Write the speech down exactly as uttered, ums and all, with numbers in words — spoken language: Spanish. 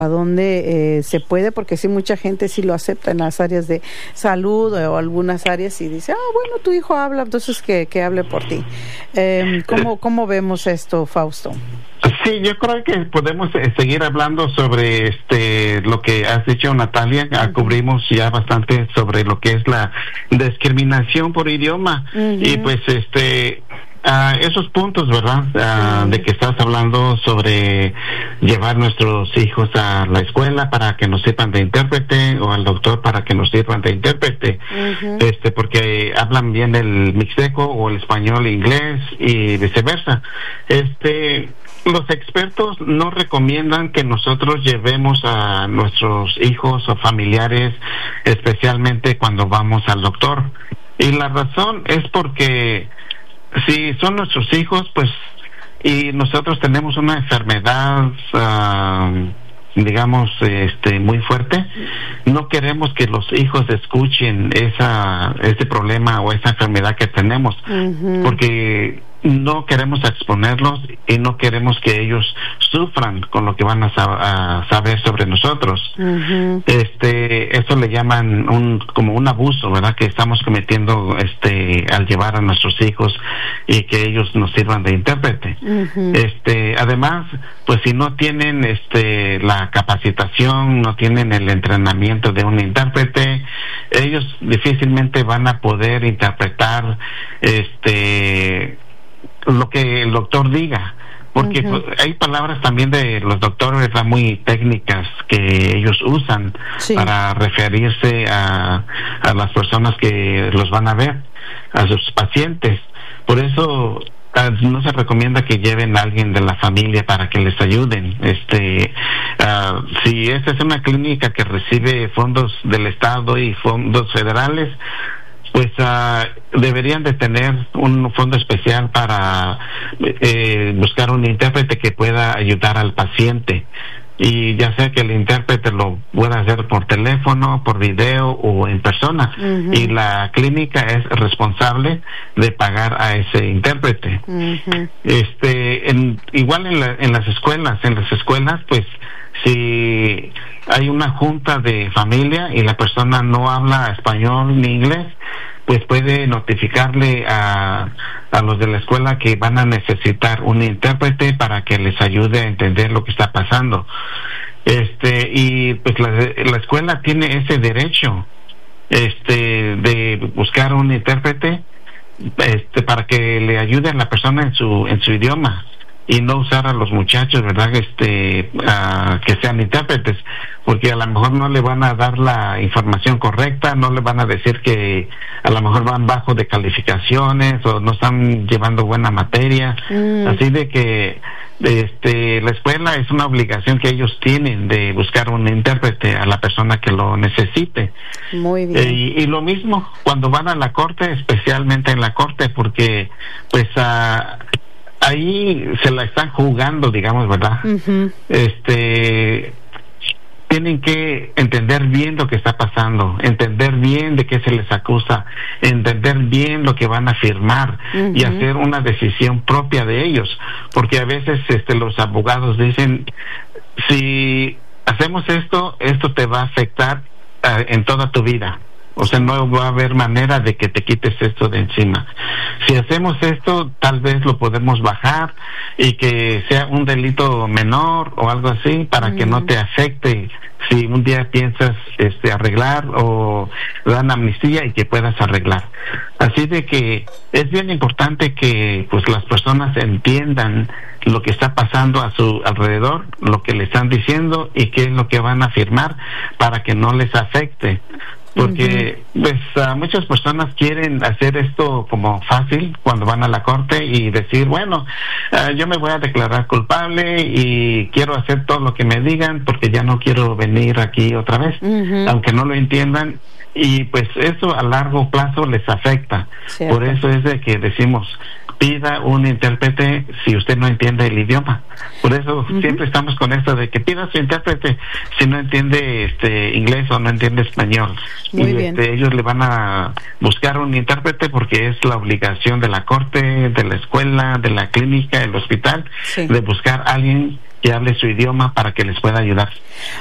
a dónde eh, se puede, porque sí, mucha gente sí lo acepta en las áreas de salud o algunas áreas y dice, ah, bueno, tu hijo habla, entonces que, que hable por ti. Eh, ¿cómo, ¿Cómo vemos esto, Fausto? Sí, yo creo que podemos eh, seguir hablando sobre este lo que has dicho, Natalia. Uh-huh. Cubrimos ya bastante sobre lo que es la discriminación por idioma. Uh-huh. Y pues este Uh, esos puntos, ¿verdad? Uh, sí. De que estás hablando sobre llevar nuestros hijos a la escuela para que nos sirvan de intérprete, o al doctor para que nos sirvan de intérprete, uh-huh. este, porque hablan bien el mixteco o el español e inglés y viceversa. Este, los expertos no recomiendan que nosotros llevemos a nuestros hijos o familiares, especialmente cuando vamos al doctor. Y la razón es porque si son nuestros hijos, pues, y nosotros tenemos una enfermedad, uh, digamos, este, muy fuerte, no queremos que los hijos escuchen esa, ese problema o esa enfermedad que tenemos, uh-huh. porque no queremos exponerlos y no queremos que ellos sufran con lo que van a, sab- a saber sobre nosotros. Uh-huh. Este, eso le llaman un como un abuso, ¿verdad? Que estamos cometiendo este al llevar a nuestros hijos y que ellos nos sirvan de intérprete. Uh-huh. Este, además, pues si no tienen este la capacitación, no tienen el entrenamiento de un intérprete, ellos difícilmente van a poder interpretar este lo que el doctor diga, porque uh-huh. pues, hay palabras también de los doctores muy técnicas que ellos usan, sí. para referirse a, a las personas que los van a ver, a sus pacientes. Por eso no se recomienda que lleven a alguien de la familia para que les ayuden. Este, uh, si esta es una clínica que recibe fondos del Estado y fondos federales, pues uh, deberían de tener un fondo especial para eh, buscar un intérprete que pueda ayudar al paciente, y ya sea que el intérprete lo pueda hacer por teléfono, por video o en persona, uh-huh. y la clínica es responsable de pagar a ese intérprete. Uh-huh. Este, en, igual en, la, en las escuelas, en las escuelas, pues si hay una junta de familia y la persona no habla español ni inglés, pues puede notificarle a, a los de la escuela que van a necesitar un intérprete para que les ayude a entender lo que está pasando. Este, y pues la, la escuela tiene ese derecho, este, de buscar un intérprete, este, para que le ayude a la persona en su, en su idioma, y no usar a los muchachos, ¿verdad? Este, uh, que sean intérpretes, porque a lo mejor no le van a dar la información correcta, no le van a decir que a lo mejor van bajo de calificaciones o no están llevando buena materia. Mm. Así de que este, la escuela es una obligación que ellos tienen de buscar un intérprete a la persona que lo necesite. Muy bien. Eh, y, y lo mismo cuando van a la corte, especialmente en la corte, porque pues uh, ahí se la están jugando, digamos, ¿verdad? Uh-huh. Este, tienen que entender bien lo que está pasando, entender bien de qué se les acusa, entender bien lo que van a firmar, uh-huh. y hacer una decisión propia de ellos, porque a veces este los abogados dicen, si hacemos esto, esto te va a afectar uh, en toda tu vida. O sea, no va a haber manera de que te quites esto de encima. Si hacemos esto, tal vez lo podemos bajar y que sea un delito menor o algo así, para mm. que no te afecte si un día piensas este arreglar, o dan amnistía y que puedas arreglar. Así de que es bien importante que pues las personas entiendan lo que está pasando a su alrededor, lo que le están diciendo y qué es lo que van a firmar para que no les afecte. Porque uh-huh. pues uh, muchas personas quieren hacer esto como fácil cuando van a la corte y decir, bueno, uh, yo me voy a declarar culpable y quiero hacer todo lo que me digan porque ya no quiero venir aquí otra vez. Uh-huh. Aunque no lo entiendan, y pues eso a largo plazo les afecta. Cierto. Por eso es de que decimos, pida un intérprete si usted no entiende el idioma. Por eso uh-huh. siempre estamos con esto de que pida su intérprete si no entiende este inglés o no entiende español. Muy y bien. Este, ellos le van a buscar un intérprete porque es la obligación de la corte, de la escuela, de la clínica, del hospital, sí. de buscar a alguien que hable su idioma para que les pueda ayudar.